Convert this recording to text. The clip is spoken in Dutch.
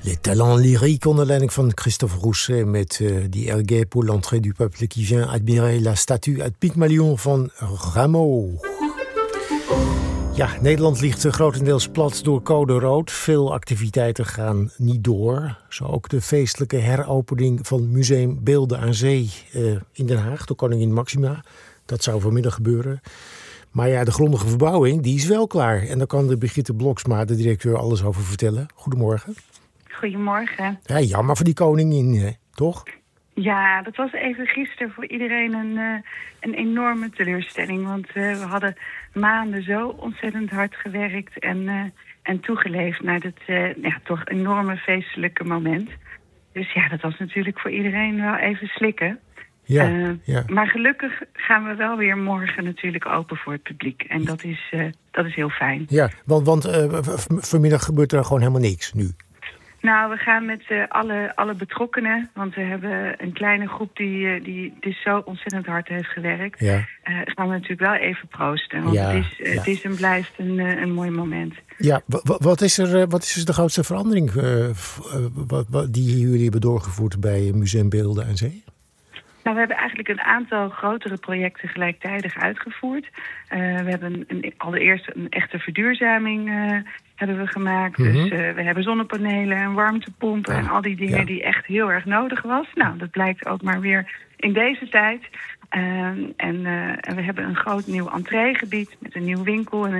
Les talents lyriques onder leiding van Christophe Rousset met die Erguet pour l'entrée du peuple qui vient admirer la statue uit Pygmalion van Rameau. Ja, Nederland ligt grotendeels plat door code rood. Veel activiteiten gaan niet door. Zo ook de feestelijke heropening van Museum Beelden aan Zee in Den Haag door koningin Maxima. Dat zou vanmiddag gebeuren. Maar ja, de grondige verbouwing die is wel klaar. En daar kan de Brigitte Bloksma, de directeur, alles over vertellen. Goedemorgen. Goedemorgen. Ja, jammer voor die koningin, toch? Ja, dat was even gisteren voor iedereen een enorme teleurstelling. Want we hadden maanden zo ontzettend hard gewerkt en toegeleefd naar dit toch enorme feestelijke moment. Dus ja, dat was natuurlijk voor iedereen wel even slikken. Ja. Maar gelukkig gaan we wel weer morgen natuurlijk open voor het publiek. En dat is heel fijn. Ja, want vanmiddag gebeurt er gewoon helemaal niks nu. Nou, we gaan met alle betrokkenen, want we hebben een kleine groep die dus zo ontzettend hard heeft gewerkt. Ja. Gaan we natuurlijk wel even proosten, want het is en blijft een mooi moment. Ja, wat is er de grootste verandering die jullie hebben doorgevoerd bij Museum Beelden aan Zee? Nou, we hebben eigenlijk een aantal grotere projecten gelijktijdig uitgevoerd. We hebben allereerst een echte verduurzaming hebben we gemaakt. Mm-hmm. Dus we hebben zonnepanelen en warmtepompen en al die dingen die echt heel erg nodig was. Nou, dat blijkt ook maar weer in deze tijd. En we hebben een groot nieuw entreegebied met een nieuw winkel en